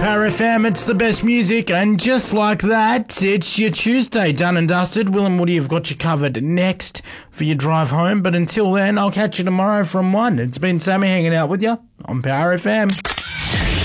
Power FM, it's the best music, and just like that, it's your Tuesday done and dusted. Will and Woody have got you covered next for your drive home, but until then, I'll catch you tomorrow from 1. It's been Sammy hanging out with you on Power FM.